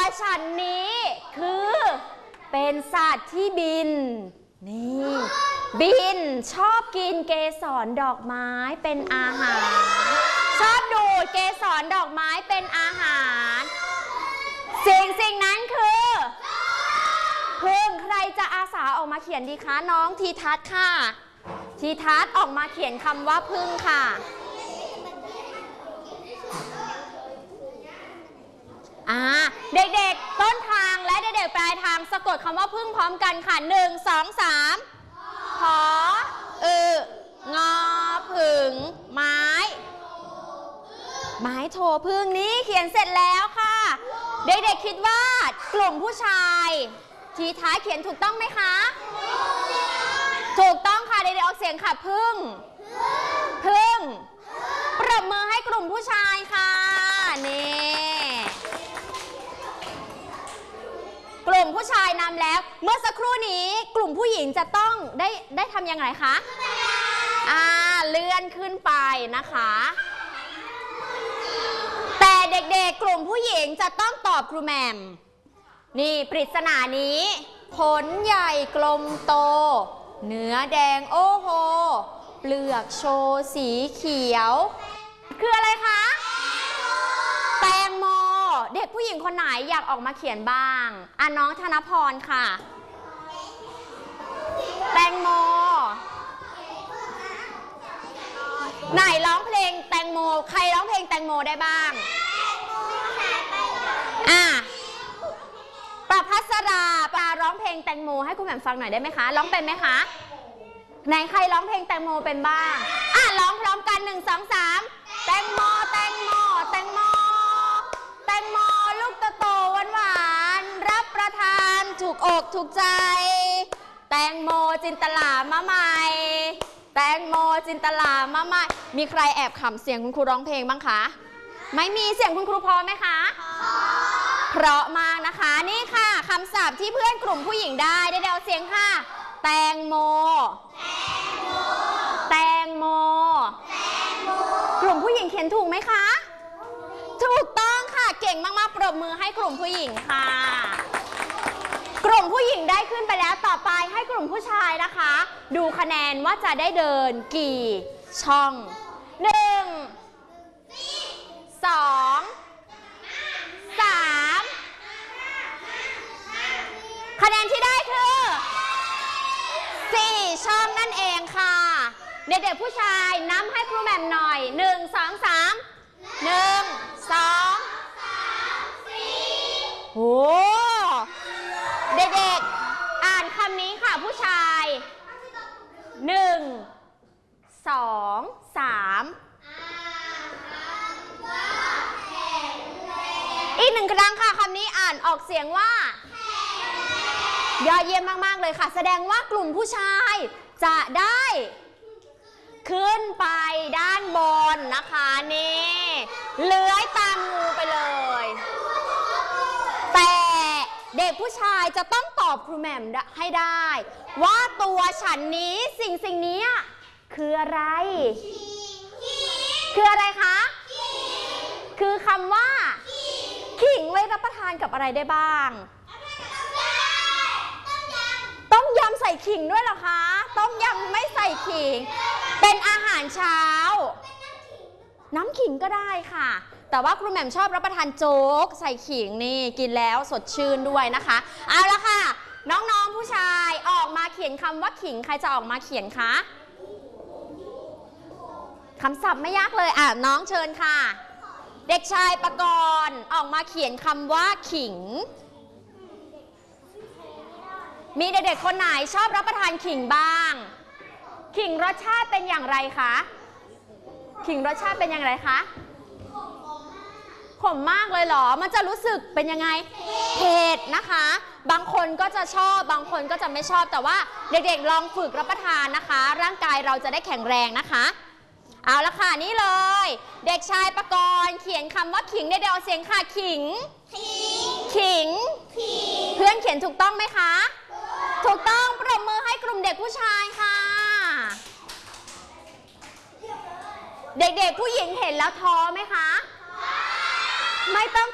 ฉันนี้คือเป็นสัตว์ที่บินนี่บินชอบกินเกสรดอกไม้เป็นอาหารชอบดูดเกสรดอกไม้เป็นอาหารสิ่งนั้นคือพึ่งใครจะอาสาออกมาเขียนดีคะน้องทีทัศน์ค่ะทีทัศน์ออกมาเขียนคำว่าพึ่งค่ะเด็กๆต้นทางและเด็กๆปลายทางสะกดคำว่าพึ่งพร้อมกันค่ะ1 2 3 ผงอผึ่งไม้โทพึ่งนี้เขียนเสร็จแล้วค่ะเด็กๆคิดว่ากลุ่มผู้ชายทีท้ายเขียนถูกต้องไหมคะถูกต้องค่ะเด็กๆออกเสียงค่ะพึ่งปรบมือให้กลุ่มผู้ชายค่ะนี่กลุ่มผู้ชายนำแล้วเมื่อสักครู่นี้กลุ่มผู้หญิงจะต้องได้ทำยังไงคะเลื่อนขึ้นไปนะคะแต่เด็กๆกลุ่มผู้หญิงจะต้องตอบครูแหม่มนี่ปริศนานี้ผลใหญ่กลมโตเนื้อแดงโอ้โหเปลือกโชว์สีเขียวคืออะไรคะแตงโมเด็กผู้หญิงคนไหนอยากออกมาเขียนบ้างน้องธนพรค่ะแตงโมไหนร้องเพลงแตงโมใครร้องเพลงแตงโมได้บ้างประภัสราร้องเพลงแตงโมให้คุณแหม่มฟังหน่อยได้ไหมคะร้องเป็นไหมคะไหนใครร้องเพลงแตงโมเป็นบ้างร้องพร้อมกัน1 2 3แตงโมแตงโมแตงโมแตงโมลูกโตหวานรับประทานถูกอกถูกใจแตงโมจินตลามะใหม่แตงโมจินตลามะใหม่มีใครแอบขำเสียงคุณครูร้องเพลงบ้างคะไม่มีเสียงคุณครูพอไหมคะเพราะมากนะคะนี่ค่ะคำศัพท์ที่เพื่อนกลุ่มผู้หญิงได้เดี๋ยวเสียงค่ะแตงโมแตงโมกลุ่มผู้หญิงเขียนถูกไหมคะถูกต้องค่ะเก่งมากๆปรบมือให้กลุ่มผู้หญิงค่ะกลุ่มผู้หญิงได้ขึ้นไปแล้วต่อไปให้กลุ่มผู้ชายนะคะดูคะแนนว่าจะได้เดินกี่ช่อง1 2 3คะแนนที่ได้คือ4ช่องนั่นเองค่ะเด็กๆผู้ชายนับให้ครูแหม่มหน่อย1 2 3 1 2 4โอ้เด็กๆอ่านคำนี้ค่ะผู้ชาย1 2 3อีก1 ครั้งค่ะคำนี้อ่านออกเสียงว่ายอดเยี่ยมมากๆเลยค่ะแสดงว่ากลุ่มผู้ชายจะได้ขึ้นไปด้านบนนะคะนี่เลื้อยตามงูไปเลยแต่เด็กผู้ชายจะต้องตอบครูแหม่มให้ได้ว่าตัวฉันนี้สิ่งนี้คืออะไรคืออะไรคะคือคำว่าขิงไว้รับประทานกับอะไรได้บ้างต้มยำใส่ขิงด้วยเหรอคะต้มยำไม่ใส่ขิงเป็นอาหารเช้าน้ำขิงก็ได้ค่ะแต่ว่าครูแหม่มชอบรับประทานโจ๊กใส่ขิงนี่กินแล้วสดชื่นด้วยนะคะเอาละค่ะน้องๆผู้ชายออกมาเขียนคำว่าขิงใครจะออกมาเขียนคะคำศัพท์ไม่ยากเลยน้องเชิญค่ะเด็กชายปกรณ์ออกมาเขียนคำว่าขิงมีเด็กๆคนไหนชอบรับประทานขิงบ้างขิงรสชาติเป็นอย่างไรคะขิงรสชาติเป็นอย่างไรคะขมมากเลยเหรอมันจะรู้สึกเป็นยังไงเผ็ดนะคะบางคนก็จะชอบบางคนก็จะไม่ชอบแต่ว่าเด็กๆลองฝึกรับประทานนะคะร่างกายเราจะได้แข็งแรงนะคะเอาละค่ะนี่เลยเด็กชายปกรณ์เขียนคำว่าขิงเด็กๆเอาเสียงค่ะขิงเพื่อนเขียนถูกต้องไหมคะถูกต้องปรบมือให้กลุ่มเด็กผู้ชายค่ะเด็กๆผู้หญิงเห็นแล้วท้อไหมคะไม่ต้อง